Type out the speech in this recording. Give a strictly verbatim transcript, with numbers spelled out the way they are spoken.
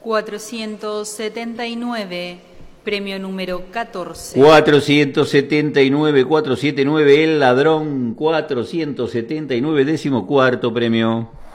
cuatrocientos setenta y nueve, premio número catorce. cuatrocientos setenta y nueve, cuatrocientos setenta y nueve, El Ladrón, cuatrocientos setenta y nueve, décimo cuarto premio.